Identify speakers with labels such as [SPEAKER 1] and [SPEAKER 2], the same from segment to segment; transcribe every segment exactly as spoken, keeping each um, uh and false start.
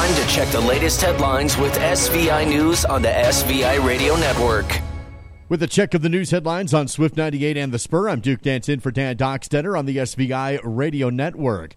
[SPEAKER 1] time to check the latest headlines with S V I News on the S V I Radio Network.
[SPEAKER 2] With a check of the news headlines on Swift ninety-eight and The Spur, I'm Duke Dance in for Dan Dockstetter on the S V I Radio Network.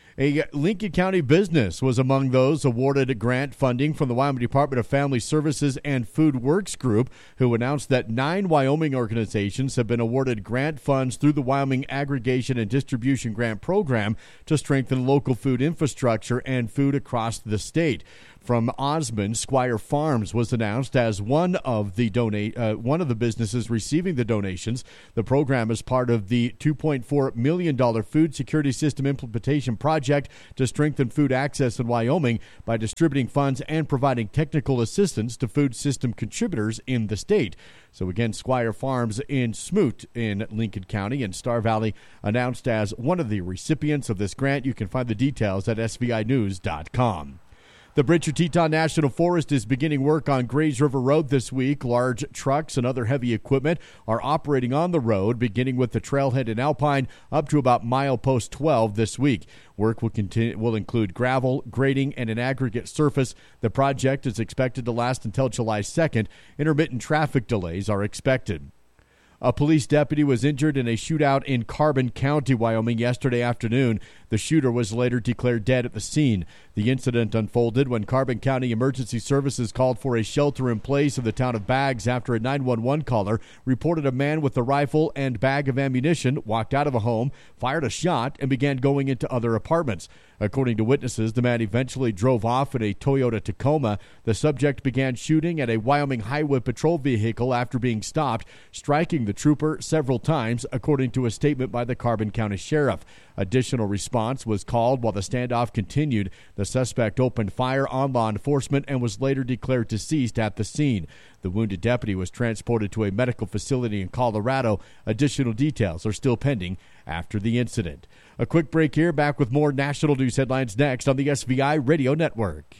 [SPEAKER 2] A Lincoln County business was among those awarded grant funding from the Wyoming Department of Family Services and Food Works Group, who announced that nine Wyoming organizations have been awarded grant funds through the Wyoming Aggregation and Distribution Grant Program to strengthen local food infrastructure and food across the state. From Osmond, Squire Farms was announced as one of the donate uh, one of the businesses receiving the donations. The program is part of the two point four million dollars Food Security System Implementation Project to strengthen food access in Wyoming by distributing funds and providing technical assistance to food system contributors in the state. So again, Squire Farms in Smoot in Lincoln County and Star Valley announced as one of the recipients of this grant. You can find the details at S V I news dot com. The Bridger Teton National Forest is beginning work on Grays River Road this week. Large trucks and other heavy equipment are operating on the road, beginning with the trailhead in Alpine up to about milepost twelve this week. Work will continue, will include gravel, grading, and an aggregate surface. The project is expected to last until July second. Intermittent traffic delays are expected. A police deputy was injured in a shootout in Carbon County, Wyoming, yesterday afternoon. The shooter was later declared dead at the scene. The incident unfolded when Carbon County Emergency Services called for a shelter-in-place in the town of Baggs after a nine one one caller reported a man with a rifle and bag of ammunition walked out of a home, fired a shot, and began going into other apartments. According to witnesses, the man eventually drove off in a Toyota Tacoma. The subject began shooting at a Wyoming Highway Patrol vehicle after being stopped, striking the trooper several times, according to a statement by the Carbon County Sheriff. Additional response was called while the standoff continued. The suspect opened fire on law enforcement and was later declared deceased at the scene. The wounded deputy was transported to a medical facility in Colorado. Additional details are still pending after the incident. A quick break here. Back with more national news headlines next on the S V I Radio Network.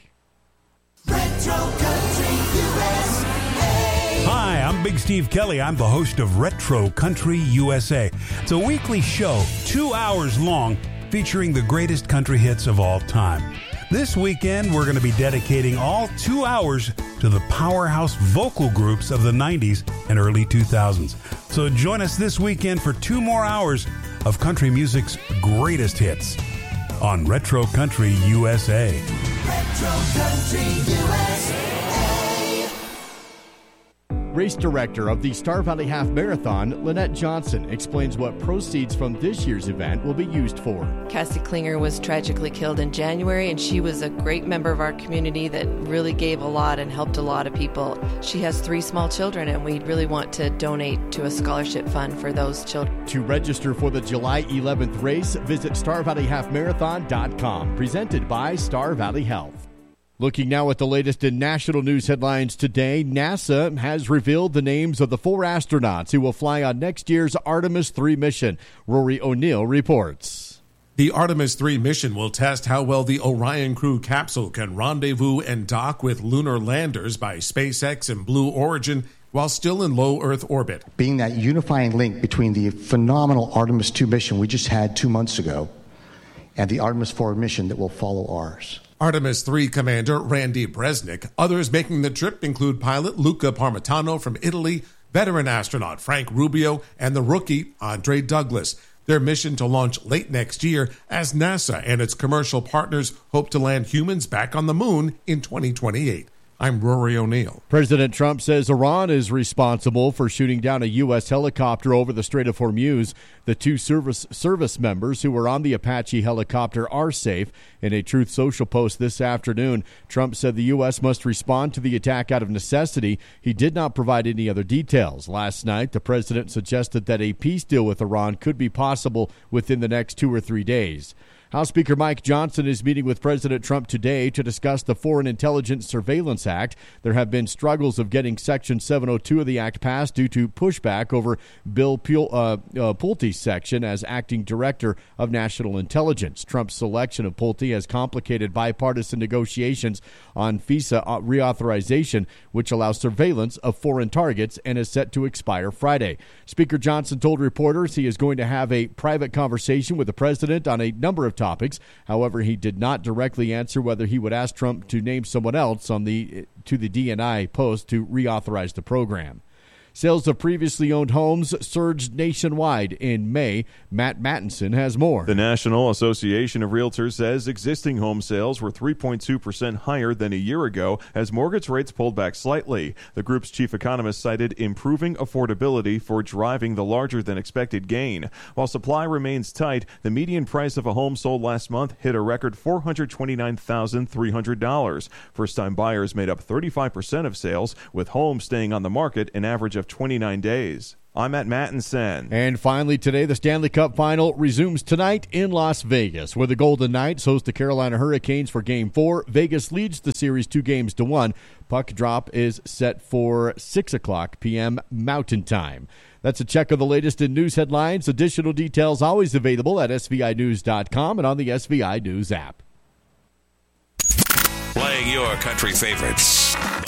[SPEAKER 3] Retro Country U S A.
[SPEAKER 4] Hi, I'm Big Steve Kelly. I'm the host of Retro Country U S A. It's a weekly show, two hours long, featuring the greatest country hits of all time. This weekend, we're going to be dedicating all two hours to the powerhouse vocal groups of the nineties and early two thousands. So join us this weekend for two more hours of country music's greatest hits on Retro Country U S A.
[SPEAKER 3] Retro Country U S A.
[SPEAKER 2] Race director of the Star Valley Half Marathon, Lynette Johnson, explains what proceeds from this year's event will be used for.
[SPEAKER 5] Cassie Klinger was tragically killed in January, and she was a great member of our community that really gave a lot and helped a lot of people. She has three small children, and we really want to donate to a scholarship fund for those children.
[SPEAKER 2] To register for the July eleventh race, visit star valley half marathon dot com. Presented by Star Valley Health. Looking now at the latest in national news headlines today, NASA has revealed the names of the four astronauts who will fly on next year's Artemis three mission. Rory O'Neill reports.
[SPEAKER 6] The Artemis three mission will test how well the Orion crew capsule can rendezvous and dock with lunar landers by SpaceX and Blue Origin while still in low Earth orbit.
[SPEAKER 7] Being that unifying link between the phenomenal Artemis two mission we just had two months ago and the Artemis four mission that will follow ours.
[SPEAKER 6] Artemis three Commander Randy Bresnik. Others making the trip include pilot Luca Parmitano from Italy, veteran astronaut Frank Rubio, and the rookie Andre Douglas. Their mission to launch late next year as NASA and its commercial partners hope to land humans back on the moon in twenty twenty-eight. I'm Rory O'Neill.
[SPEAKER 2] President Trump says Iran is responsible for shooting down a U S helicopter over the Strait of Hormuz. The two service service members who were on the Apache helicopter are safe. In a Truth Social post this afternoon, Trump said the U S must respond to the attack out of necessity. He did not provide any other details. Last night, the president suggested that a peace deal with Iran could be possible within the next two or three days. House Speaker Mike Johnson is meeting with President Trump today to discuss the Foreign Intelligence Surveillance Act. There have been struggles of getting Section seven oh two of the act passed due to pushback over Bill Pul- uh, uh, Pulte's section as acting director of national intelligence. Trump's selection of Pulte has complicated bipartisan negotiations on FISA reauthorization, which allows surveillance of foreign targets and is set to expire Friday. Speaker Johnson told reporters he is going to have a private conversation with the president on a number of topics topics. However, he did not directly answer whether he would ask Trump to name someone else on the to the D and I post to reauthorize the program. Sales of previously owned homes surged nationwide in May. Matt Mattinson has more.
[SPEAKER 8] The National Association of Realtors says existing home sales were three point two percent higher than a year ago as mortgage rates pulled back slightly. The group's chief economist cited improving affordability for driving the larger-than-expected gain. While supply remains tight, the median price of a home sold last month hit a record four hundred twenty-nine thousand three hundred dollars. First-time buyers made up thirty-five percent of sales, with homes staying on the market an average of twenty-nine days. I'm Matt Mattinson.
[SPEAKER 2] And finally today, the Stanley Cup Final resumes tonight in Las Vegas, where the Golden Knights host the Carolina Hurricanes for Game four. Vegas leads the series two games to one. Puck drop is set for six o'clock p.m. Mountain Time. That's a check of the latest in news headlines. Additional details always available at S V I news dot com and on the S V I News app.
[SPEAKER 9] Playing your country favorites.